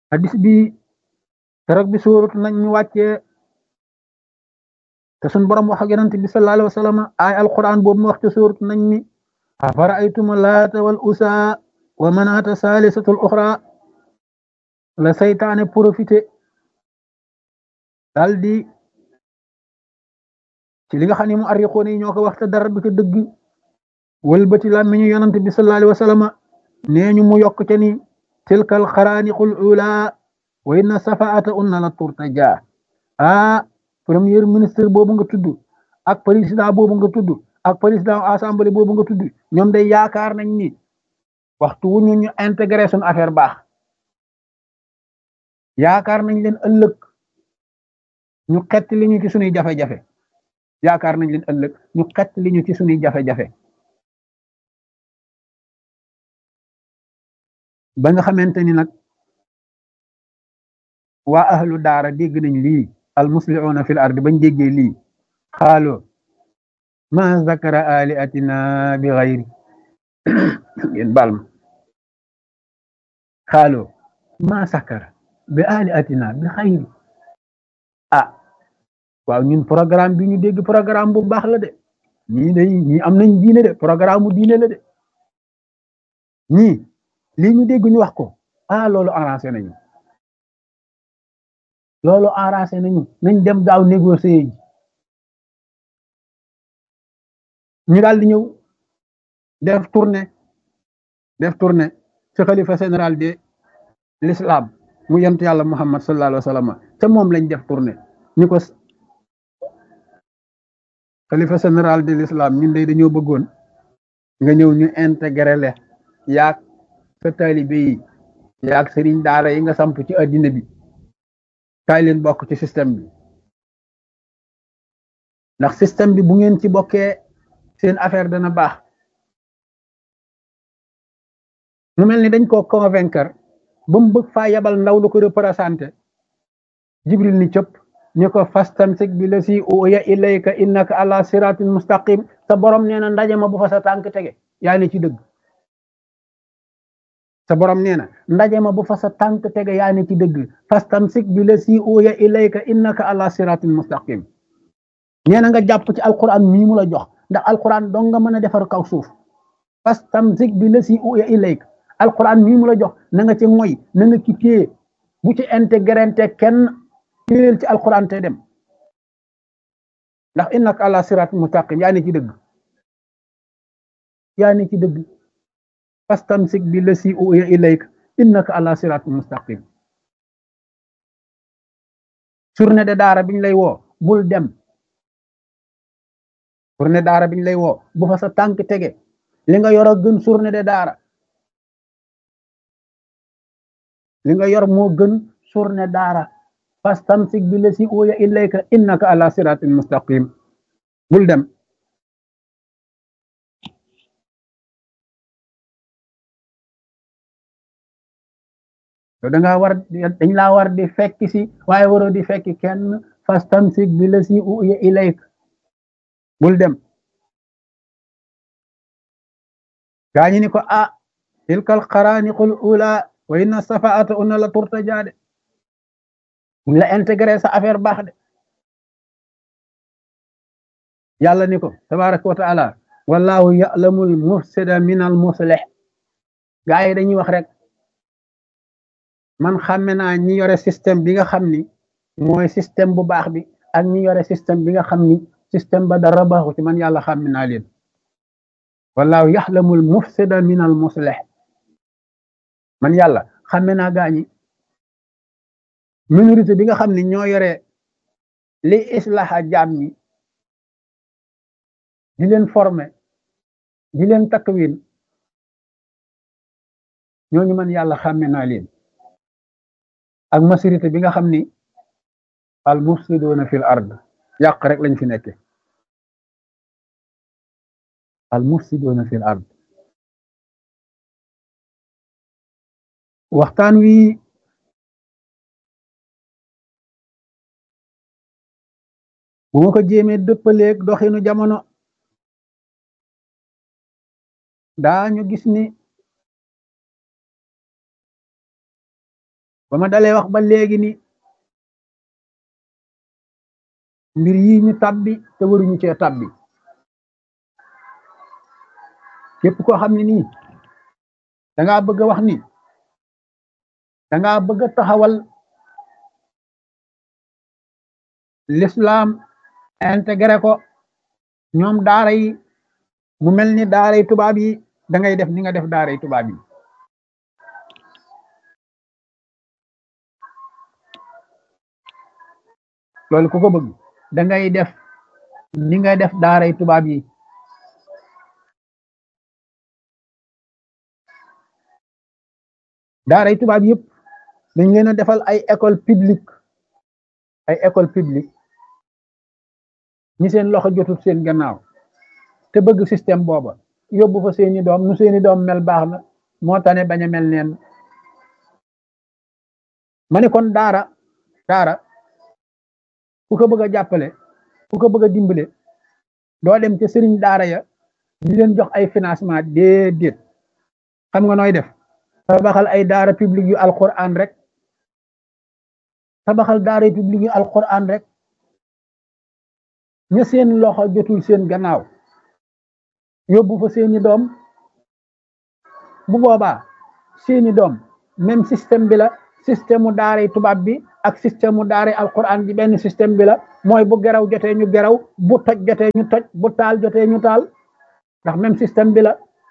hadis bi keroog bi suuratu nañ ñu wàccee te sun borom wax ak yonent bi sallallahu alayhi wa sallam ay alquran boobu mu wax ci suuratu nañ mi afara'aytum laata wal usa wa manaata saalisatul uxra la saytaane profité daal di ci li nga xam ne mu arriqoon yi ñoo ko wax te dara du ca dëgg wëlbati la mi ñu yonent bi sallallahu alayhi wa sallam nee ñu mu yokk ca ni tilkal xaraaniqul ula wa inna safaata unna la turtaja premier ministre boobu nga tudd ak président boobu nga tudd ak président assemblée boobu nga tudd ñoom day yaakaar nañ ni waxtu wu ñu intégré suñu affaire baax yaakaar nañ leen ëllëg ñu xett li ñu ci suñuy jafe-jafe yaakaar nañ leen ëllëg ñu xett li ñu ci suñuy jafe-jafe ba nga xamante ni nag waa ahlu daara dégg nañ lii al muslihuuna fil ardi bañ déggee lii xaalo ma zakara aliatina bi xayri ngeen baal ma xaalo ma zakara bi aliatina bi xayri waaw ñun programme bi ñu dégg programme bu baax la de ñii am nañ diine de programme mu diine la de ñii lii ñu dégg ñu wax ko loolu arrangé nañu nañ dem gaaw négocier ji ñu daal di ñëw def tournée ci xalifa général de l'islam mu yent yàlla muhammad sallallahu alayhi wa sallam te moom lañ def tournée ñu ko xalifa général de l'islam ñun day dañoo bëggoon nga ñëw ñu intégré le yaag sa taalibe yi yaag sëriñ daara yi nga samp ci addina bi kaay leen bokk ci système bi ndax système bi bu ngeen ci bokkee seen affaire dana baax mu mel ni dañ koo convaincre ba mu bëgg faa yabal ndaw lu ko représenté jibril ni cëpp ni ko fastamsik bi la si uya ilayka innaka ala siratin mustaqim sa borom nee na ndaje ma bu fa sa tànk tege yaa ne ci dëgg sa borom nee na ndaje ma bu fa sa tànk tege yaa ne ci dëgg fastamsik bi la si uya ilayka innaka ala siratin mustaqim nee na nga jàpp ci alquran mii mu la jox ndax alquran dong nga mën a defar kaw suuf fastamsik bi la si uya ilayka alquran mii mu la jox na nga ci moy na nga ci téye bu ci intégrante kenn téel ci alquran te dem ndax innaka ala siratin mustaqim yaa ne ci dëgg fastamsik bi la si uya ilayka innaka ala siratin mustaqim journée de daara biñ lay woo bul dem journée daara biñ lay woo bu fa sa tànk tege li nga yor a gën journée de daara li nga yor moo gën journée daara fastamsik bi la si uya ilayka innaka ala siratin mustaqim bul dem yow da ngaa war dañ laa war di fekk si waaye waroo di fekk kenn fastamsik bi la si uya ilayka bul dem gaañi ni ko tilkal xaraaniqul ula wa inna safaata unna la turtajaade buñ la intégré sa affaire baax de yàlla ni ko tabaraka wa taala wallahu ya'lamul mufsida min al muslih gaa yi dañuy wax rek man xàmme naa ñi yore système bi nga xam ni mooy système bu baax bi ak ñi yore système bi nga xam ni système ba dara baaxu ci man yàlla xàmme naa leen wallahu yaxlamul mufsida min al muslih man yàlla xàmme naa gaañi minorité bi nga xam ni ñoo yore li islaha jaam ñi di leen former di leen takwin ñooñu man yàlla xàmme naa leen ak majorité bi nga xam ni al mufsiduna fil ard yàq rek lañ fi nekke al mufsiduna fil ard waxtaan wi bu ma ko jéemee dëppaleeg doxinu jamono daañu gis ni ba ma dalee wax ba léegi ni mbir yi ñu tabbi te waruñu cee tabbi képp koo xam ne nii da ngaa bëgg a wax ni da ngaa bëgg a taxawal l'islam intégré ko ñoom daara yi mu mel ni daara yi tubaab yi da ngay def ni nga def daara yi tubaab yi loolu ku ko bëgg da ngay def ni nga def daara yi tubaab yi daara yi tubaab yëpp dañ leen a defal ay école publique ñi seen loxo jotut seen gannaaw te bëgg système booba yóbbu fa seeni doom nu seeni doom mel baax na moo tane bañ a mel neen ma ne kon daara ku ko bëgg a jàppale ku ko bëgg a dimbale doo dem ca sëriñ daara ya di leen jox ay financement déedéet xam nga nooy def tabaxal ay daara publique yu alquran rek tabaxal daara publique yu alquran rek ña seen loxo jotul seen gannaaw yóbbu fa seeni doom bu boobaa seeni doom même système bi la système mu daaray tubaab bi ak système mu daaray alquran bi benn système bi la mooy bu geraw jotee ñu geraw bu toj jotee ñu toj bu taal jotee ñu taal ndax même système bi la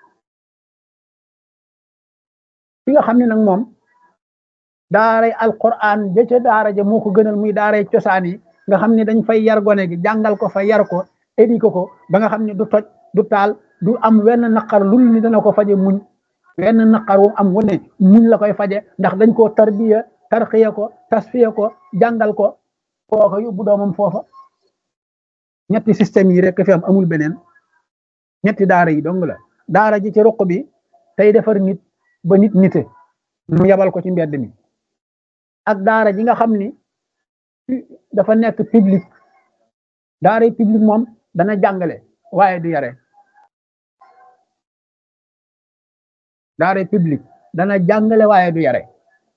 fi nga xam ne nag moom daaray alquran ja ca daara ja moo ko gënal muy daaray cosaan yi nga xam ne dañ fay yar gone gi jàngal ko fa yar ko éduqué ko ba nga xam ne du toj du taal du am wenn naqar lul ni dana ko faje muñ wenn naqar wu am wane muñ la koy faje ndax dañ koo tarbiya tarxiya ko tasfiya ko jàngal ko kooka yóbbu doomam foofa ñetti système yi rek fi am amul beneen ñetti daara yi dong la daara ji ci ruq bi tey defar nit ba nit nite mu yabal ko ci mbedd mi ak daara ji nga xam ni dafa nekk public daara yi public moom dana jàngale waaye du yare daara public dana jàngale waaye du yare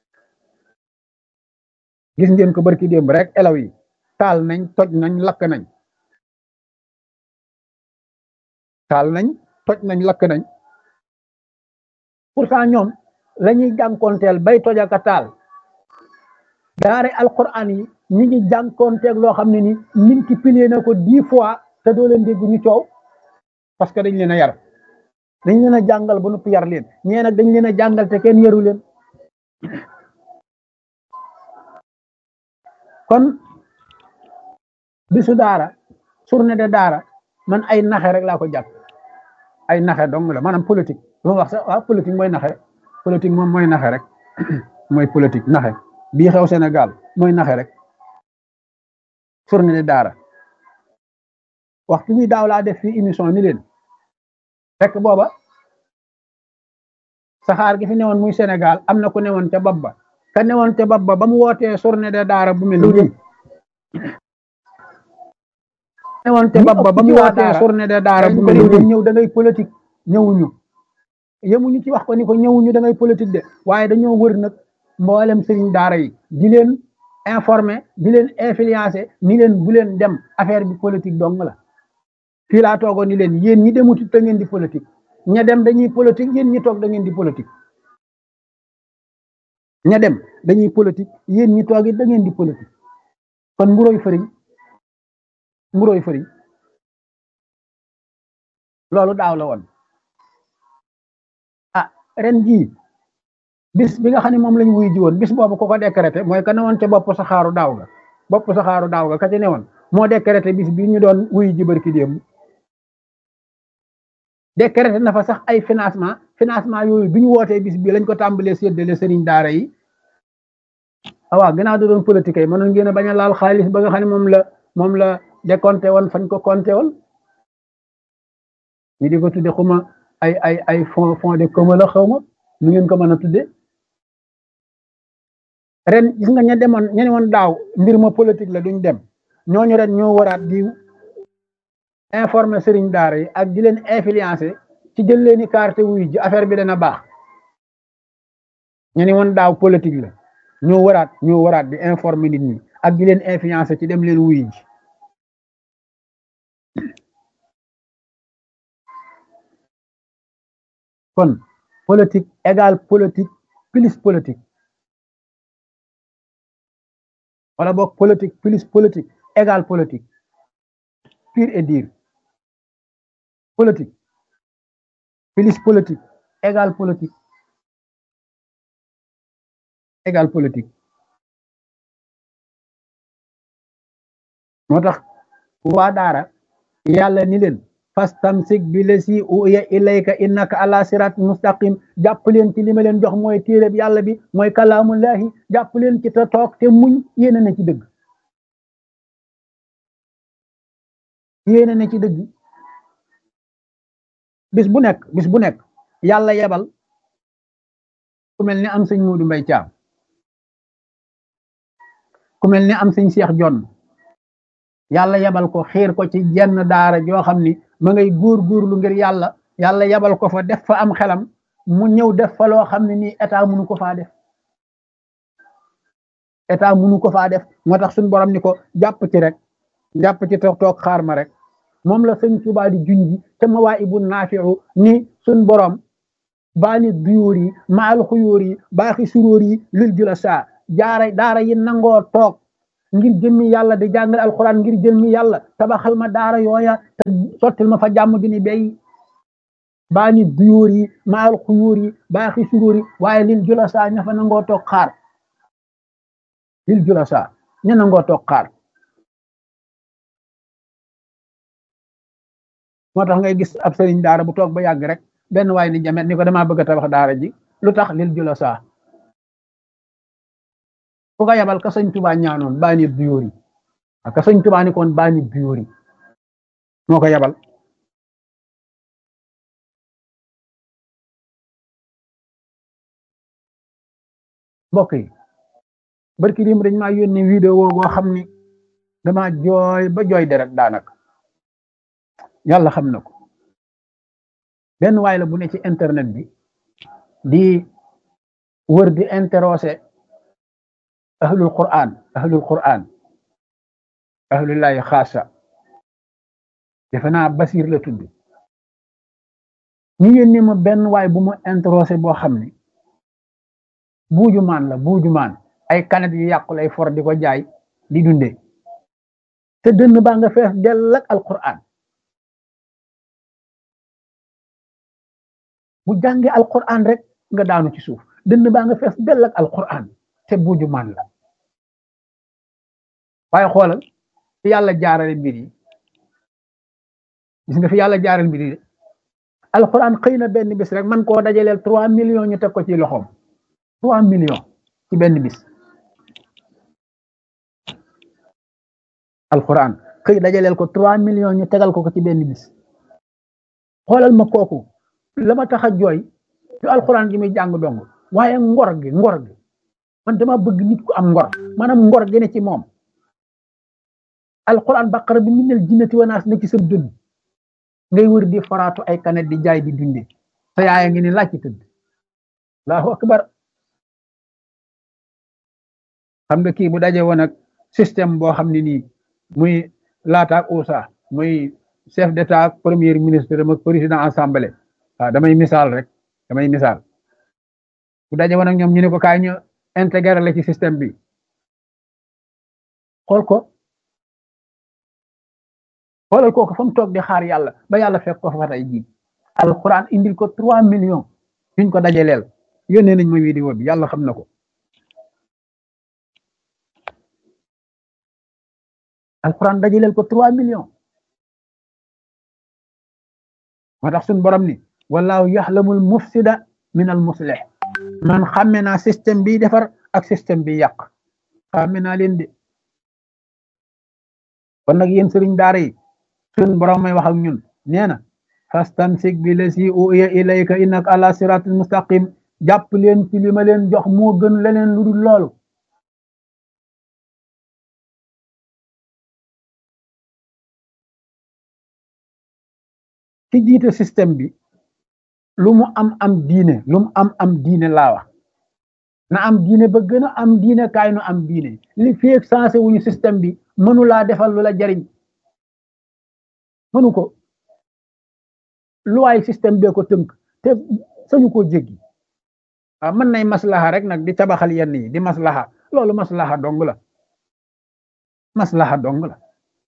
gis ngeen ko barki démb rek elaw yi taal nañ toj nañ lakk nañ taal nañ toj nañ lakk nañ pourtant ñoom la ñuy jànkoonteel bay toj ak a taal daara alquran yi ñi ngi jànkoonteeg loo xam ne ni multiplier na ko 10 fois te doo leen dégg ñu coow parce que dañ leen a yar dañ leen a jàngal ba noppi yar leen ñee nag dañ leen a jàngal te kenn yaru leen kon bisu daara journée de daara man ay naxe rek laa ko jàpp ay naxe dong la maanaam politique lu ma wax sax waaw politique mooy naxe politique moom mooy naxe rek mooy politique naxe bii xew Sénégal mooy naxe rek journée de daara waxtu bi daaw laa def fii émission ni leen rek booba saxaar gi fi newoon muy Sénégal am na ku newoon ca bopp ba ka newoon ca bopp ba mu wootee journée de daara bu mel nii newoon ca bopp ba mu wootee journée de daara bu mel nii ñëw da ngay politique ñëwuñu yemuñu ci wax ko ni ko ñëwuñu da ngay politique de waaye dañoo wër nag mboolem sëriñ daara yi di leen informer di leen influencer ni leen bu leen dem affaire bi politique dong la fii laa toogoon ni leen yéen ñi demuti da ngeen di politique ña dem dañuy politique yéen ñi toog da ngeen di politique ña dem dañuy politique yéen ñi toog it da ngeen di politique kon mburoy fëriñ loolu daaw la woon ah ren jii bis bi nga xam ne moom lañ wuy ji woon bis boobu ko décrété mooy ka ne woon ca bopp saxaaru daaw ga ka ci ne woon moo décrété bis bi ñu doon wuy ji barki démb décrété na fa sax ay financement yooyu bi ñu wootee bis bi lañ ko tàmbalee séddale sëriñ daara yi waaw ginnaaw da doon politique yi mënoon ngeen a bañ a laal xaalis ba nga xam ne moom la décompté woon fañ ko compté woon ñu di ko tudde xuma ay fond de commun la xaw ma nu ngeen ko mën a tudde ren gis nga ña ne woon daaw mbir ma politique la duñ dem ñooñu ren ñoo waraat di informer sëriñ daara yi ak di leen influencer ci jël leeni carte wuy ji affaire bi dana baax ña ne woon daaw politique la ñoo waraat di informer nit ñi ak di leen influencer ci dem leen wuyu ji kon politique égale politique plus politique wala boog politique plus politique égale politique pure et dire politique plus politique égale politique égale politique moo tax waa daara yàlla ni leen fastamsik bi lasi uya ilayka innaka ala sirat mustaqim jàpp leen ci li ma leen jox mooy téereb yàlla bi mooy kalaamullahi jàpp leen ci te toog te muñ yéene na ci dëgg yéene na ci dëgg bis bu nekk yàlla yebal ku mel ni am sëñ Muudu Mbay Caam ku mel ni am sëñ Seex Jonn yàlla yebal ko xiir ko ci jenn daara joo xam ni ma ngay góor-góorlu ngir yàlla yebal ko fa def fa am xelam mu ñëw def fa loo xam ne nii état mënu ko faa def état mënu ko faa def moo tax suñu borom ni ko jàpp ci toog xaar ma rek moom la sëñ Tuubaa di junji te Mawaahibu Naafi'u ni suñu borom baani duyóor yi maal xuyóor yi baaxi suróor yi lil jula saa daara yi nangoo toog ngir jëmmi yàlla di jàngal alquran ngir jëmmi yàlla tabaxal ma daara yooya te sottil ma fa jàmm bi ni béy baani duyóor yi maal xuyóor yi baaxi suróor yi waaye lil jula saa ña fa nangoo toog xaar lil jula saa ña nangoo toog xaar moo tax ngay gis ab sëriñ daara bu toog ba yàgg rek benn waay ni jamet ni ko damaa bëgg a tabax daara ji lu tax lil jula saa ku ko yabal ka sëñ Tuubaa ñaanoon baani duyóor yi ak ka sëñ Tuubaa ni koon baani duyóor yi moo ko yabal mbokk yi barki dim dañ maa yónnee vidéo boo xam ni dama jooy ba jooy deret daanaka yàlla xam na ko benn waay la bu ne ci internet bi di wër di interroger ahlul quran ahlullahi xaasa defe naa Basir la tudd ñu yónnee ma benn waay bu mu interroger boo xam ni buujumaan ay kanet yu yàqu lay for di ko jaay di dunde te dënn baa nga fees dell ak alquran bu jàngee alquran rek nga daanu ci suuf dënn baa nga fees dell ak alquran te buujumaan la waaye xoolal fi yàlla jaarale mbir yi gis nga fi yàlla jaarale mbir yi alquran xëy na benn bis rek man koo dajaleel 3 millions ñu teg ko ci loxoom 3 millions ci benn bis alquran xëy dajaleel ko 3 millions ñu tegal ko ci benn bis xoolal ma kooku la ma tax a jooy du alquran ji muy jàng dong waaye ngor gi man dama bëgg nit ku am ngor maanaam ngor gi ne ci moom alquran baqara bi minal jinnati wa naas ne ci sa dënn ngay wër di faraatu ay kanet di jaay di dunde sa yaaya ngi ni laaj ci tëdd allahu akbar xam nga kii bu daje woon ak système boo xam ne nii muy laataak USA muy chef d'état ak premier ministre ak président assemblée waaw damay misaal bu daje woon ak ñoom ñu ne ko kaay ñu intégré la ci système bi xoolal kooku fa mu toog di xaar yàlla ba yàlla fekk ko fa tey jii alquran indil ko 3 millions yuñ ko dajaleel yónnee nañ ma vidéo bi yàlla xam na ko alquran dajaleel ko 3 millions moo tax suñ borom ni wallahu yaxlamul mufsida min al muslih man xàmme naa système bi defar ak système bi yàq xàmme naa leen de kon nag yéen sëriñ daara yi suñ borom may wax ak ñun nee na fastamsik bi lasi uya ilayka innaka ala siratul mustaqim jàpp leen ci li ma leen jox moo gën leneen lu dul loolu ci jiite système bi lu mu am am diine laa wax na am diine ba gën a am diine kaay nu am diine li feeg sensé wuñu système bi mënu laa defal lu la jariñ mënu ko luwaay système bee ko tënk te sañu koo jéggi waaw mën nay maslaha rek nag di tabaxal yenn yi di maslaha loolu maslaha dong la maslaha dong la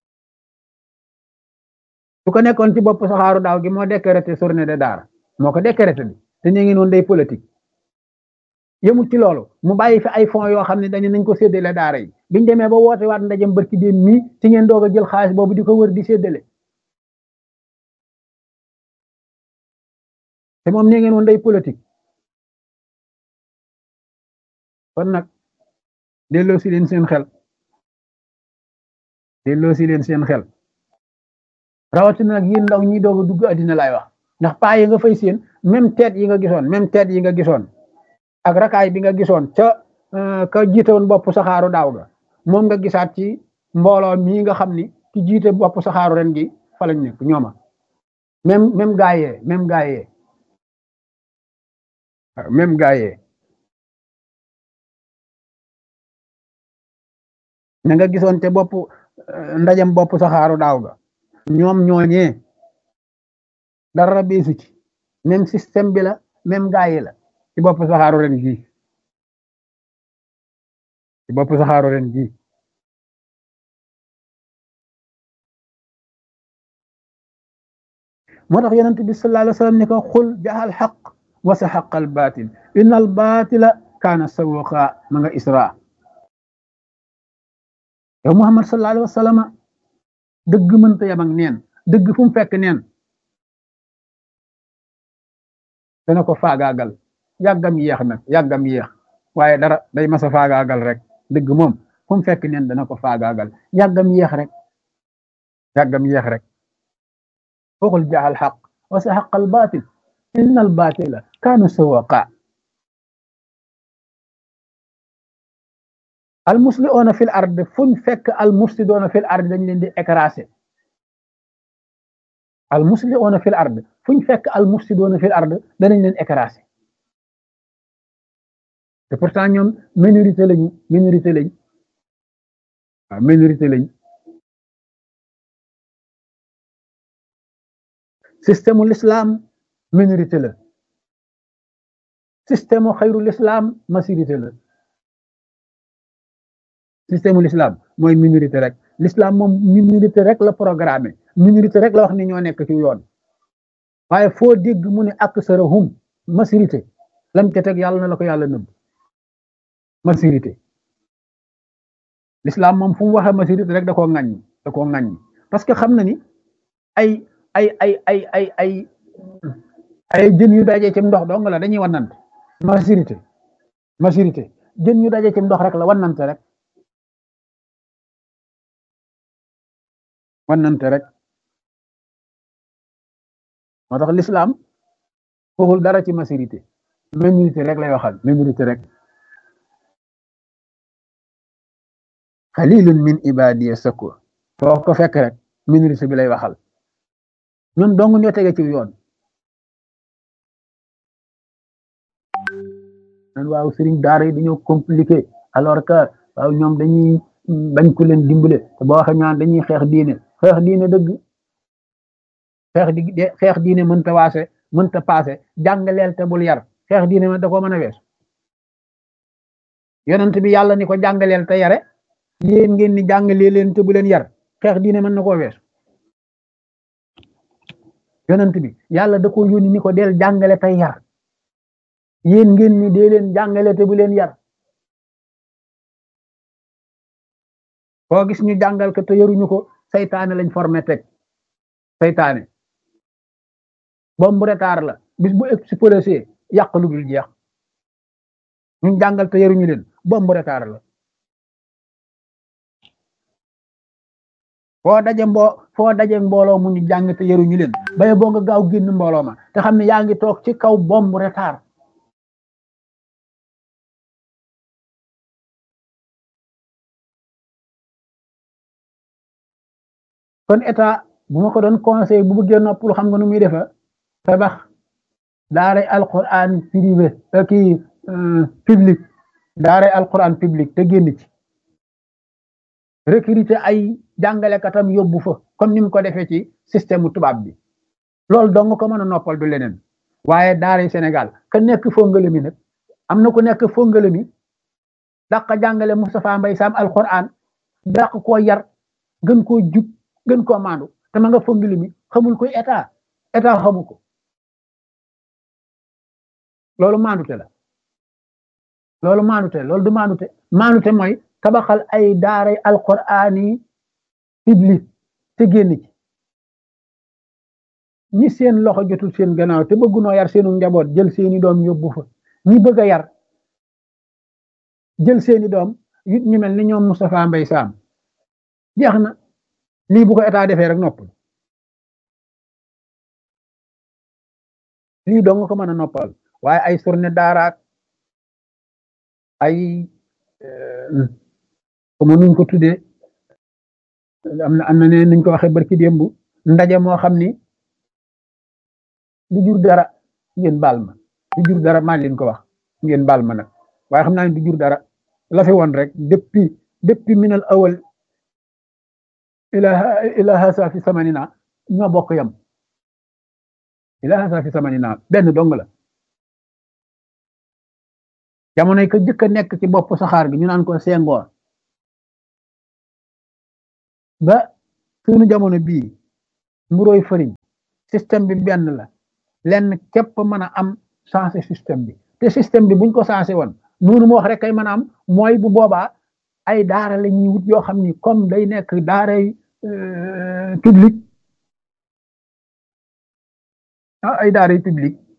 su ko nekkoon ci bopp saxaaru daaw gi moo décrété journée de daara moo ko décrété bi te ñu ngi noonu day politique yëmut ci loolu mu bàyyi fi ay fonds yoo xam ne dañu nañ ko séddale daara yi biñ demee ba woote waat ndajem barki déen mii ci ngeen doog a jël xaalis boobu di ko wër di séddale te moom ni ngeen woon day politique kon nag delloo si leen seen xel delloo si leen seen xel rawatina nag yéen ndaw ñi doog a dugg addina laay wax ndax paa yi nga fay seen même tête yi nga gisoon ak rakaay bi nga gisoon ca ka jiite woon bopp saxaaru daaw ga moom nga gisaat ci mbooloo mii nga xam ni ki jiite bopp saxaaru ren gi fa lañ nekk ñooma même gaayee même gaayee na nga gisoon te bopp ndajam bopp saxaaru daaw ga ñoom ñooñee dara beesu ci même système bi la même gaayee la ci bopp saxaaru ren gi moo tax yonent bi sallallahu alayhi wa sallam ni ko xul jaxal xaq wa sa xaqal baatil inna al baatila kaana sawoqa ma nga isra yow Muhammad sallallahu alayhi wa sallam dëgg mënta yam ak neen dëgg fu mu fekk neen dana ko faagaagal yàggam yéex waaye dara day masa faagaagal rek dëgg moom fu mu fekk neen dana ko faagaagal yàggam yéex rek waxul jaaxal xaq wa sa xaqal baatil inna al baatila kaana sawaqa al muslihoona fil ard fuñ fekk al mufsidoona fil ard dañ leen di écraser al muslihoona fil ard fuñ fekk al mufsidoona fil ard danañ leen écraser te pourtant ñoom minorité lañ système l'islam minorité la système xayrul islam majorité la système l'islam mooy minorité rek l'islam moom minorité rek la programmé minorité rek la wax ni ñoo nekk ci yoon waaye foo dégg mu ne aksarahum majorité lam ca teg yàlla na la ko yàlla nëbb majorité l'islam moom fu mu waxee majorité rek da koo ŋàññi parce que xam na ni ay jën yu daje ci ndox dong la dañuy wannante majorité jën yu daje ci ndox rek la wannante rek moo tax l'islam waxul dara ci majorité minorité rek lay waxal minorité rek qalilun min ibadiya shakur foo ko fekk rek minorité bi lay waxal ñoom dong ñoo tege ci yoon nan waaw sëriñ daara yi dañoo compliqué alors que waaw ñoom dañuy bañ ku leen dimbale te boo waxee ñaan dañuy xeex diine dëgg xeex diine mënta paase jàngaleel te bul yar xeex diine da koo mën a wees yonent bi yàlla ni ko jàngaleel te yare yéen ngeen ni jàngalee leen te bu leen yar xeex diine mën na koo wees yonent bi yàlla da ko yónni ni ko del jàngale tey yar yéen ngeen ni dee leen jàngale te bu leen yar koo gis ñu jàngal ko te yaruñu ko saytaane lañ formé teg saytaane bombu retard la bis bu explosé yàq lu dul jeex ñu jàngal te yaruñu leen bombu retard la foo daje mbooloo mu ñu jàng te yaruñu leen baye boo nga gaaw génn mbooloo ma te xam ne yaa ngi toog ci kaw bombu retard kon état bu ma ko doon conseil bu bëggee noppalu xam nga nu muy defa tabax daaray alquran privé kii public daaray alquran public te génn ci recruter ay jàngalekatam yóbbu fa comme ni mu ko defee ci système tubaab bi loolu dong ko mën a noppal du leneen waaye daaray Sénégal ka nekk fongale mi nag am na ku nekk fongale mi dàq jàngale Moustapha Mbaye Sam alquran dàq koo yar gën koo jub gën koo maandu te ma nga fongale mi xamul koy état xamu ko loolu maandute la loolu maandute loolu du maandute mooy tabaxal ay daaray alquran yi public te génn ci ñi seen loxo jotul seen gannaaw te bëggunoo yar seenu njaboot jël seeni doom yóbbu fa ñi bëgg a yar jël seeni doom yit ñu mel ni ñoom Moustapha Mbaye Sam jeex na lii bu ko état defee rek noppal lii dong ko mën a noppal waaye ay surne daaraak ay comme nuñ ko tuddee am na ne nuñ ko waxee barki démb ndaje moo xam ni du jur dara ngeen baal ma du jur dara maa leen ko wax ngeen baal ma nag waaye xam naa ne du jur dara la fi woon rek depuis minal awal ila hasa fi samanina ñoo bokk yam ila hasa fi samanina benn dong la jamonoy ko jëkk a nekk ci bopp saxaar gi ñu naan ko Senghor ba suñu jamono bii mburoy fëriñ système bi benn la lenn képp mën a am changé système bi te système bi buñ ko changé woon noonu mu wax rek kay mën a am mooy bu boobaa ay daara la ñuy wut yoo xam ni comme day nekk daaray public ay daaray public